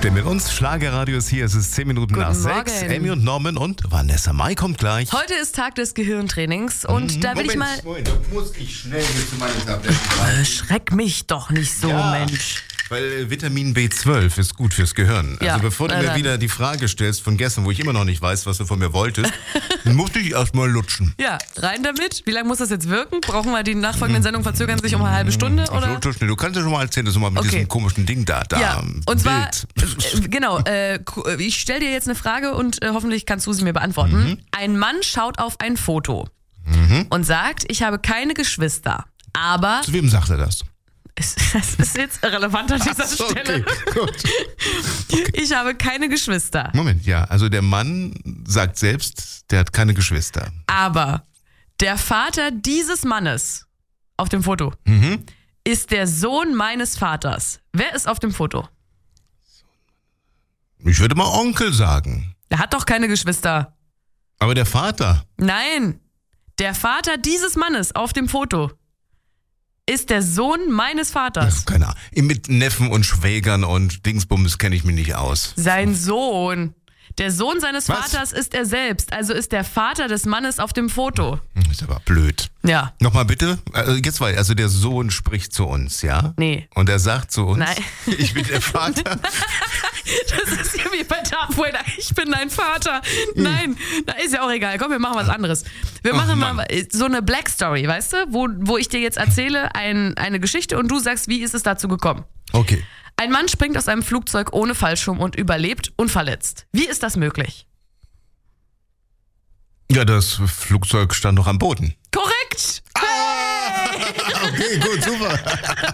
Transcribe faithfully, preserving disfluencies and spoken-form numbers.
Stimm mit uns. Schlagerradio ist hier. Es ist zehn Minuten Guten nach Morgen. sechs. Amy und Norman und Vanessa Mai kommt gleich. Heute ist Tag des Gehirntrainings und Mhm. da will Moment, ich mal... Moment, da muss ich schnell hier zu meinen Tabletten rein. Schreck mich doch nicht so, Ja. Mensch. Weil äh, Vitamin B zwölf ist gut fürs Gehirn. Ja, Also bevor du na mir dann. wieder die Frage stellst von gestern, wo ich immer noch nicht weiß, was du von mir wolltest, muss ich erstmal lutschen. Ja, rein damit. Wie lange muss das jetzt wirken? Brauchen wir die nachfolgenden Sendungen verzögern sich um eine halbe Stunde, Ach, oder? lutsch, du kannst ja schon mal erzählen, dass du mal mit Okay. diesem komischen Ding da, da Ja, ähm, und zwar, Bild. äh, genau, äh, ich stelle dir jetzt eine Frage und äh, hoffentlich kannst du sie mir beantworten. Mhm. Ein Mann schaut auf ein Foto und sagt, ich habe keine Geschwister, aber... Zu wem sagt er das? Es- Das ist jetzt irrelevant an dieser Ach so, Stelle. okay, gut. Ich habe keine Geschwister, Moment, ja, also der Mann sagt selbst, der hat keine Geschwister. aber der Vater dieses Mannes auf dem Foto Mhm. ist der Sohn meines Vaters. Wer ist auf dem Foto? Ich würde mal Onkel sagen. Der hat doch keine Geschwister. Aber der Vater. Nein, der Vater dieses Mannes auf dem Foto ist der Sohn meines Vaters. Keine Ahnung. Mit Neffen und Schwägern und Dingsbums kenne ich mich nicht aus. Sein Sohn. Der Sohn seines Was? Vaters ist er selbst, also ist der Vater des Mannes auf dem Foto. Hm, Ist aber blöd. Ja, Nochmal bitte. Also jetzt war, also der Sohn spricht zu uns, ja? nee. Und er sagt zu uns, Nein. ich bin der Vater. Das ist ja wie bei Darth Vader. Ich bin dein Vater. Nein, na, ist ja auch egal. Komm, wir machen was anderes. Wir Ach, machen Mann. mal so eine Black Story, weißt du? Wo, wo ich dir jetzt erzähle ein, eine Geschichte und du sagst, wie ist es dazu gekommen? Okay. Ein Mann springt aus einem Flugzeug ohne Fallschirm und überlebt unverletzt. Wie ist das möglich? Ja, das Flugzeug stand noch am Boden. Korrekt! Okay, gut, super.